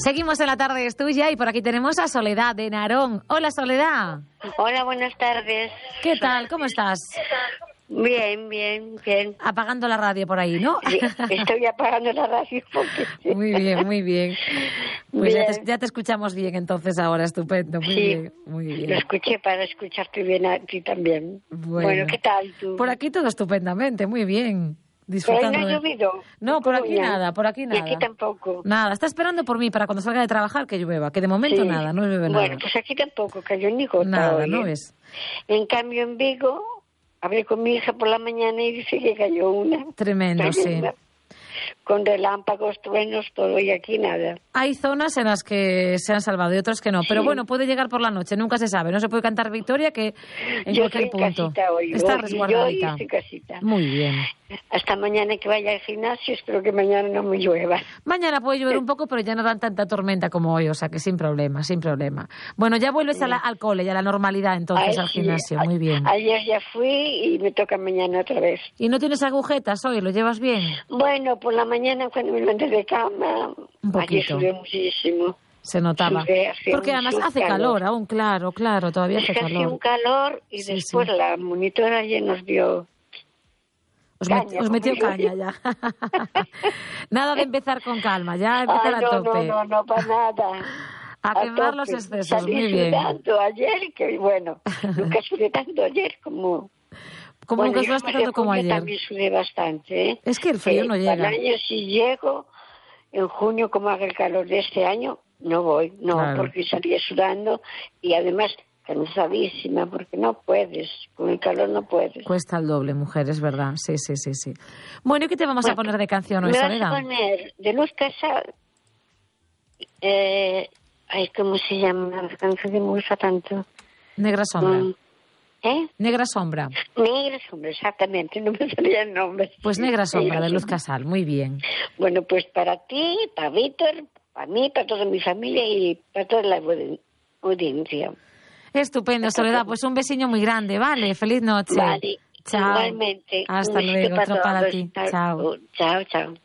Seguimos en La Tarde es Tuya y por aquí tenemos a Soledad de Narón. Hola, Soledad. Hola, buenas tardes. ¿Qué tal? ¿Cómo estás? Bien, bien, bien. Apagando la radio por ahí, ¿no? Sí, estoy apagando la radio porque... Muy bien, muy bien. Pues bien. ya te escuchamos bien entonces ahora, estupendo. Muy bien, muy bien. Lo escuché para escucharte bien a ti también. Bueno, ¿qué tal tú? Por aquí todo estupendamente, muy bien. ¿Pero ahí no ha llovido? No, por aquí nada, por aquí nada. Y aquí tampoco. Nada, está esperando por mí para cuando salga de trabajar que llueva, que de momento nada, no llueve nada. Bueno, pues aquí tampoco cayó ni gota nada, hoy, ¿no ves? En cambio en Vigo, hablé con mi hija por la mañana y dice que cayó una. Tremendo, sí. Con relámpagos, truenos, todo, y aquí nada. Hay zonas en las que se han salvado y otras que no, pero bueno, puede llegar por la noche, nunca se sabe, no se puede cantar victoria que en cualquier punto está resguardadita. Yo estoy casita. Muy bien. Hasta mañana que vaya al gimnasio, espero que mañana no me llueva. Mañana puede llover un poco, pero ya no dan tanta tormenta como hoy, o sea que sin problema, sin problema. Bueno, ya vuelves al cole y a la normalidad entonces, al gimnasio, muy bien. Ayer ya fui y me toca mañana otra vez. ¿Y no tienes agujetas hoy? ¿Lo llevas bien? Bueno, por la mañana cuando me levanté de cama, ayer sudé muchísimo. Se notaba. Porque además hace calor aún, claro, todavía hace calor. Hacía un calor y después la monitora ayer nos dio... Os metió caña ya. Nada de empezar con calma, ya empezar a tope. No, para nada. A quemar los excesos, salí muy bien. Sudando ayer, que bueno, nunca sudé tanto ayer como... Como nunca sudaste tanto como ayer. También sudé bastante, ¿eh? Es que el frío no llega. Para el año si llego, en junio como haga el calor de este año, no voy, claro. Porque salí sudando y además... cansadísima, porque no puedes, con el calor no puedes. Cuesta el doble, mujer, es verdad, sí. Bueno, ¿y qué te vamos a poner de canción hoy, Soledad? Me vas a poner de Luz Casal, ¿cómo se llama la canción que me gusta tanto? Negra Sombra. Negra Sombra. Negra Sombra, exactamente, no me salía el nombre. Pues Negra Sombra, de Luz Casal, muy bien. Bueno, pues para ti, para Víctor, para mí, para toda mi familia y para toda la audiencia. Estupendo, Soledad. Pues un besiño muy grande, ¿vale? Feliz noche. Vale. Chao. Igualmente. Hasta luego. Otro para ti. Chao. Chao.